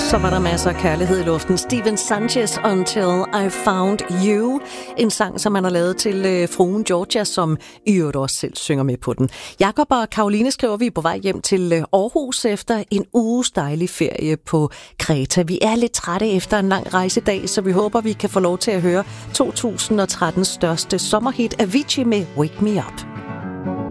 Så var der masser af kærlighed i luften. Steven Sanchez, Until I Found You. En sang, som man har lavet til fruen Georgia, som i øvrigt også selv synger med på den. Jakob og Karoline skriver, vi er på vej hjem til Aarhus efter en uges dejlig ferie på Kreta. Vi er lidt trætte efter en lang rejsedag, så vi håber, vi kan få lov til at høre 2013's største sommerhit, Avicii med Wake Me Up.